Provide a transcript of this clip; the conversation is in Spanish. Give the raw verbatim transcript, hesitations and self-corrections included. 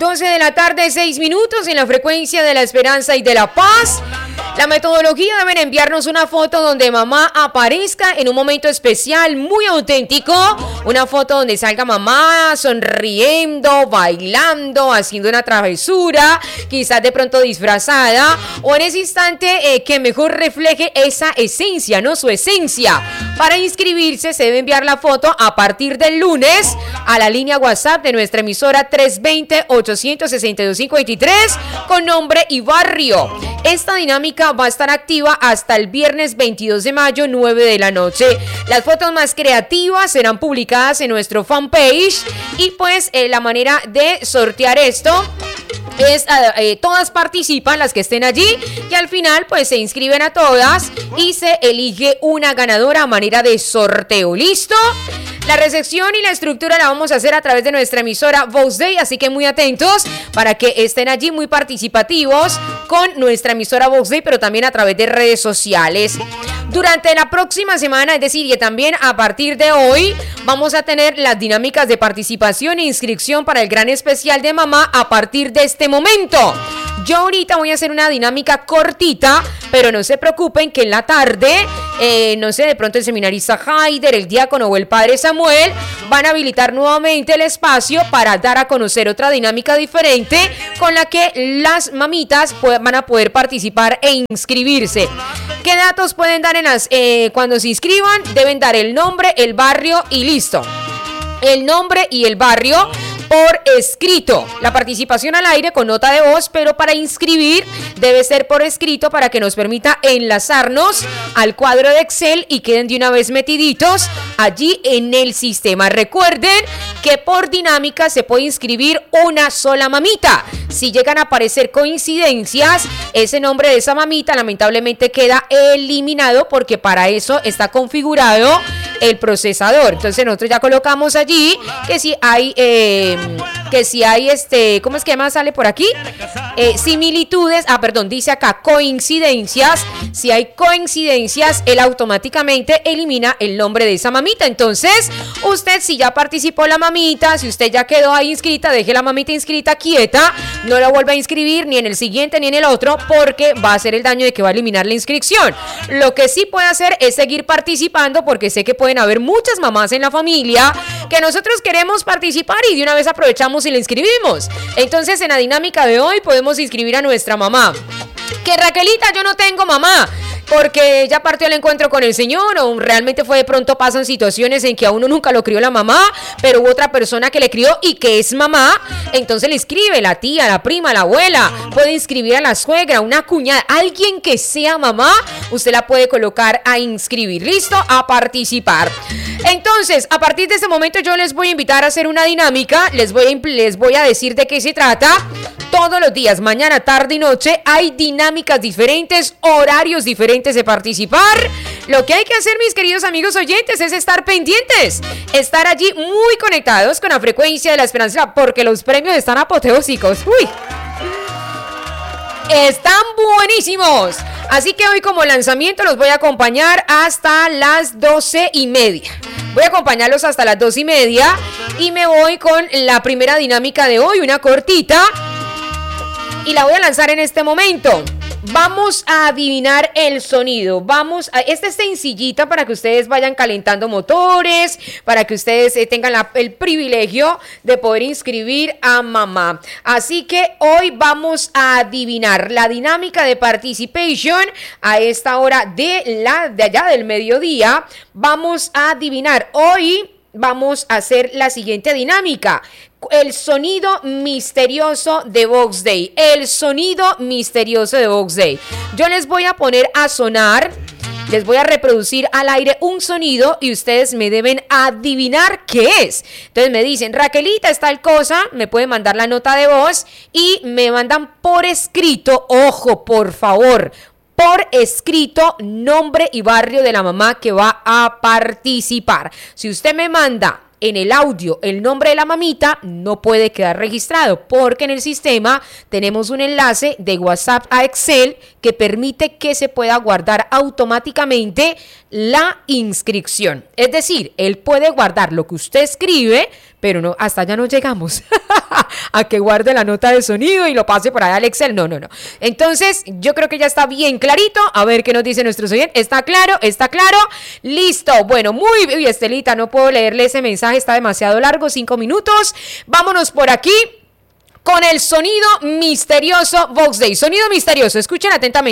doce de la tarde, seis minutos en la frecuencia de la esperanza y de la paz. La metodología: deben enviarnos una foto donde mamá aparezca en un momento especial, muy auténtico. Una foto donde salga mamá sonriendo, bailando, haciendo una travesura, quizás de pronto disfrazada, o en ese instante eh, que mejor refleje esa esencia, ¿no? Su esencia. Para inscribirse se debe enviar la foto a partir del lunes a la línea WhatsApp de nuestra emisora tres dos cero, ocho seis dos, cinco dos tres con nombre y barrio. Esta dinámica va a estar activa hasta el viernes veintidós de mayo, nueve de la noche. Las fotos más creativas serán publicadas en nuestro fanpage y pues eh, la manera de sortear esto es, eh, todas participan, las que estén allí, y al final pues se inscriben a todas y se elige una ganadora a manera de sorteo. ¿Listo? La recepción y la estructura la vamos a hacer a través de nuestra emisora Vox Day, así que muy atentos para que estén allí muy participativos con nuestra emisora Vox Day, pero también a través de redes sociales. Durante la próxima semana, es decir, y también a partir de hoy, vamos a tener las dinámicas de participación e inscripción para el gran especial de mamá a partir de este momento. Yo ahorita voy a hacer una dinámica cortita, pero no se preocupen que en la tarde, eh, no sé, de pronto el seminarista Haider, el diácono o el padre Samuel van a habilitar nuevamente el espacio para dar a conocer otra dinámica diferente con la que las mamitas van a poder participar e inscribirse. ¿Qué datos pueden dar en las, eh, cuando se inscriban? Deben dar el nombre, el barrio y listo. El nombre y el barrio por escrito. La participación al aire con nota de voz, pero para inscribir debe ser por escrito para que nos permita enlazarnos al cuadro de Excel y queden de una vez metiditos allí en el sistema. Recuerden que por dinámica se puede inscribir una sola mamita. Si llegan a aparecer coincidencias, ese nombre de esa mamita lamentablemente queda eliminado porque para eso está configurado el procesador. Entonces nosotros ya colocamos allí que si hay eh, que si hay este, ¿cómo es que más sale por aquí? Eh, similitudes, ah perdón, dice acá coincidencias. Si hay coincidencias, él automáticamente elimina el nombre de esa mamita. Entonces usted, si ya participó la mamita, si usted ya quedó ahí inscrita, deje la mamita inscrita quieta, no la vuelva a inscribir ni en el siguiente ni en el otro, porque va a hacer el daño de que va a eliminar la inscripción. Lo que sí puede hacer es seguir participando, porque sé que pueden haber muchas mamás en la familia que nosotros queremos participar y de una vez aprovechamos y la inscribimos. Entonces en la dinámica de hoy podemos inscribir a nuestra mamá. Que Raquelita, yo no tengo mamá porque ya partió el encuentro con el Señor, o realmente fue de pronto pasan situaciones en que a uno nunca lo crió la mamá, pero hubo otra persona que le crió y que es mamá, entonces le inscribe la tía, la prima, la abuela, puede inscribir a la suegra, una cuñada, alguien que sea mamá, usted la puede colocar a inscribir. ¿Listo? A participar. Entonces, a partir de este momento yo les voy a invitar a hacer una dinámica, les voy a, les voy a decir de qué se trata. Todos los días, mañana, tarde y noche, hay dinámicas diferentes, horarios diferentes de participar. Lo que hay que hacer, mis queridos amigos oyentes, es estar pendientes, estar allí muy conectados con la frecuencia de la esperanza, porque los premios están apoteósicos. ¡Uy! Están buenísimos. Así que hoy como lanzamiento los voy a acompañar hasta las doce y media. Voy a acompañarlos hasta las doce y media y me voy con la primera dinámica de hoy, una cortita, y la voy a lanzar en este momento. Vamos a adivinar el sonido. Vamos a... Esta es sencillita para que ustedes vayan calentando motores, para que ustedes eh, tengan la, el privilegio de poder inscribir a mamá. Así que hoy vamos a adivinar la dinámica de participation a esta hora de, la, de allá del mediodía. Vamos a adivinar. Hoy vamos a hacer la siguiente dinámica. El sonido misterioso de Vox Day. El sonido misterioso de Vox Day. Yo les voy a poner a sonar, les voy a reproducir al aire un sonido y ustedes me deben adivinar qué es. Entonces me dicen, Raquelita, es tal cosa, me pueden mandar la nota de voz y me mandan por escrito, ojo, por favor, por escrito, nombre y barrio de la mamá que va a participar. Si usted me manda en el audio el nombre de la mamita, no puede quedar registrado, porque en el sistema tenemos un enlace de WhatsApp a Excel que permite que se pueda guardar automáticamente la inscripción. Es decir, él puede guardar lo que usted escribe, pero no, hasta allá no llegamos. A que guarde la nota de sonido y lo pase por ahí al Excel. No, no, no. Entonces, yo creo que ya está bien clarito. A ver qué nos dice nuestro oyentes. ¿Está claro? ¿Está claro? Listo. Bueno, muy bien. Uy, Estelita, no puedo leerle ese mensaje. Está demasiado largo. Cinco minutos. Vámonos por aquí con el sonido misterioso Vox Day. Sonido misterioso. Escuchen atentamente.